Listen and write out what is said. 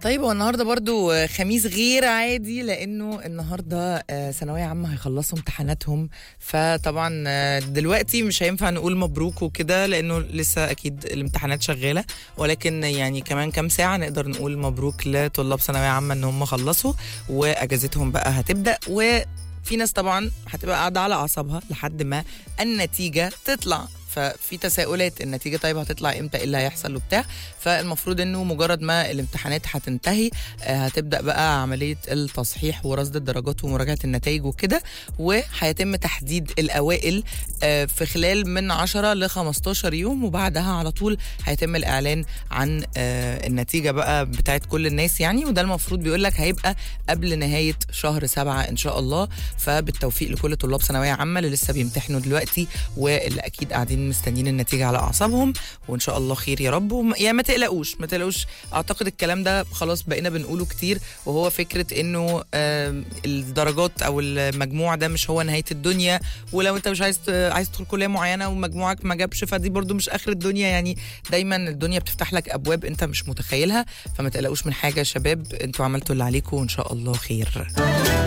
طيب هو النهارده برضو خميس غير عادي، لانه النهارده ثانويه عامه هيخلصوا امتحاناتهم. فطبعا دلوقتي مش هينفع نقول مبروك وكده، لانه لسه اكيد الامتحانات شغاله، ولكن يعني كمان كام ساعه نقدر نقول مبروك لطلاب ثانويه عامه ان هم خلصوا واجازتهم بقى هتبدا. وفي ناس طبعا هتبقى قاعده على اعصابها لحد ما النتيجه تطلع، ففي تساؤلات النتيجه طيب هتطلع امتى، ايه اللي هيحصل وبتاع. فالمفروض انه مجرد ما الامتحانات هتنتهي هتبدا بقى عمليه التصحيح ورصد الدرجات ومراجعه النتائج وكده، وهيتم تحديد الاوائل في خلال من 10 ل 15 يوم، وبعدها على طول هيتم الاعلان عن النتيجه بقى بتاعت كل الناس يعني. وده المفروض بيقول لك هيبقى قبل نهايه شهر 7 ان شاء الله. فبالتوفيق لكل طلاب ثانويه عامه اللي لسه بيمتحنوا دلوقتي، واللي اكيد قاعدين مستنيين النتيجه على اعصابهم، وان شاء الله خير يا رب. يا ما تقلقوش، اعتقد الكلام ده خلاص بقينا بنقوله كتير، وهو فكره انه الدرجات او المجموع ده مش هو نهايه الدنيا. ولو انت مش عايز تدخل كليه معينه ومجموعك ما جابش، فدي برضو مش اخر الدنيا يعني. دايما الدنيا بتفتح لك ابواب انت مش متخيلها، فما تقلقوش من حاجه يا شباب، انتوا عملتوا اللي عليكم وان شاء الله خير.